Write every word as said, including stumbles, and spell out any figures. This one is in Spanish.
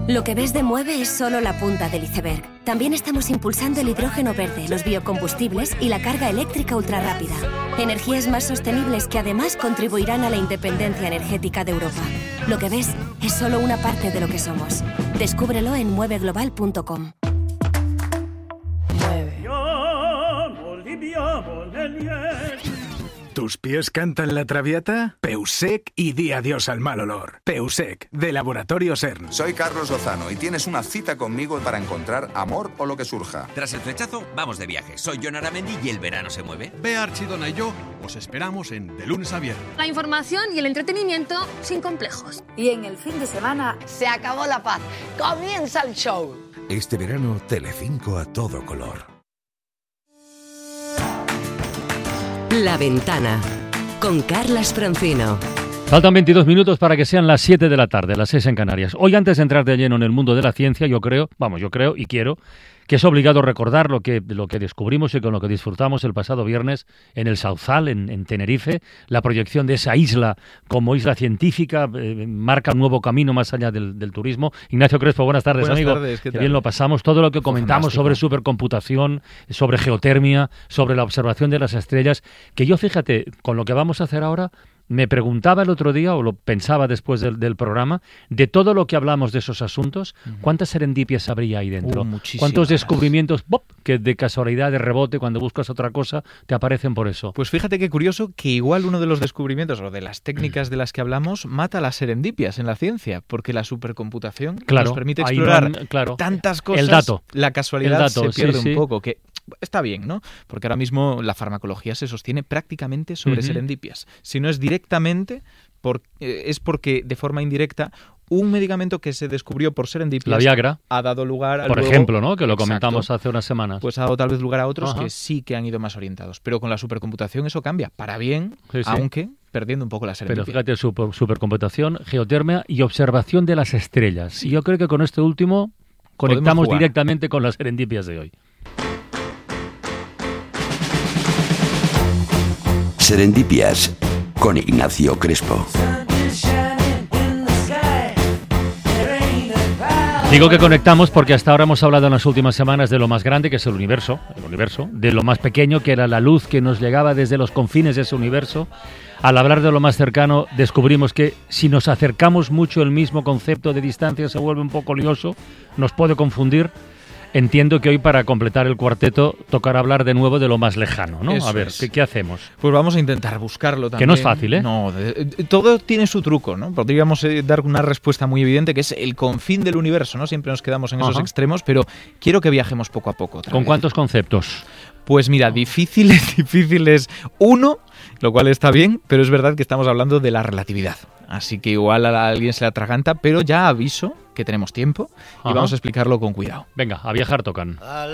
Lo que ves de Mueve es solo la punta del iceberg. También estamos impulsando el hidrógeno verde, los biocombustibles y la carga eléctrica ultrarrápida. Energías más sostenibles que además contribuirán a la independencia energética de Europa. Lo que ves es solo una parte de lo que somos. Descúbrelo en mueve global punto com. ¿Tus pies cantan la traviata? Peusec y di adiós al mal olor. Peusec, de Laboratorio CERN. Soy Carlos Lozano y tienes una cita conmigo para encontrar amor o lo que surja. Tras el flechazo, vamos de viaje. Soy Jon Aramendi y el verano se mueve. Bea Archidona y yo os esperamos en De Lunes a Viernes. La información y el entretenimiento sin complejos. Y en el fin de semana se acabó la paz. Comienza el show. Este verano, Telecinco a todo color. La Ventana, con Carlas Francino. Faltan veintidós minutos para que sean las siete de la tarde, las seis en Canarias. Hoy, antes de entrar de lleno en el mundo de la ciencia, yo creo, vamos, yo creo y quiero que es obligado recordar lo que, lo que descubrimos y con lo que disfrutamos el pasado viernes en el Sauzal, en, en Tenerife. La proyección de esa isla como isla científica eh, marca un nuevo camino más allá del, del turismo. Ignacio Crespo, buenas tardes, buenas amigo. Tardes, ¿qué que tal? bien lo pasamos. Todo lo que comentamos sobre supercomputación, sobre geotermia, sobre la observación de las estrellas, que yo, fíjate, con lo que vamos a hacer ahora, me preguntaba el otro día, o lo pensaba después del, del programa, de todo lo que hablamos de esos asuntos, ¿cuántas serendipias habría ahí dentro? Uh, ¿Cuántos descubrimientos ¡bop!, que de casualidad, de rebote, cuando buscas otra cosa, te aparecen por eso? Pues fíjate qué curioso que igual uno de los descubrimientos o de las técnicas de las que hablamos mata las serendipias en la ciencia, porque la supercomputación claro, nos permite explorar van, claro, tantas cosas. El dato. La casualidad el dato, se pierde sí, un sí. poco, que está bien, ¿no? Porque ahora mismo la farmacología se sostiene prácticamente sobre uh-huh. serendipias. Si no es directamente, por, eh, es porque de forma indirecta un medicamento que se descubrió por serendipias, la Viagra, ha dado lugar a por luego, ejemplo, ¿no? Que lo comentamos exacto, hace unas semanas. Pues ha dado tal vez lugar a otros Ajá. que sí que han ido más orientados. Pero con la supercomputación eso cambia, para bien, sí, sí. aunque perdiendo un poco la serendipia. Pero fíjate, super, supercomputación, geotermia y observación de las estrellas. Sí. Y yo creo que con este último conectamos directamente con las serendipias de hoy. Serendipias, con Ignacio Crespo. Digo que conectamos porque hasta ahora hemos hablado en las últimas semanas de lo más grande, que es el universo, el universo, de lo más pequeño, que era la luz que nos llegaba desde los confines de ese universo. Al hablar de lo más cercano, descubrimos que si nos acercamos mucho, el mismo concepto de distancia se vuelve un poco lioso, nos puede confundir. Entiendo que hoy, para completar el cuarteto, tocará hablar de nuevo de lo más lejano, ¿no? Eso a ver, es. ¿qué, ¿qué hacemos? Pues vamos a intentar buscarlo también. Que no es fácil, ¿eh? No, de, de, todo tiene su truco, ¿no? Podríamos eh, dar una respuesta muy evidente, que es el confín del universo, ¿no? Siempre nos quedamos en esos Ajá. extremos, pero quiero que viajemos poco a poco. ¿Con vez. cuántos conceptos? Pues mira, difícil es, difícil es uno, lo cual está bien, pero es verdad que estamos hablando de la relatividad. Así que igual a alguien se le atraganta, pero ya aviso que tenemos tiempo y Ajá. vamos a explicarlo con cuidado. Venga, a viajar tocan.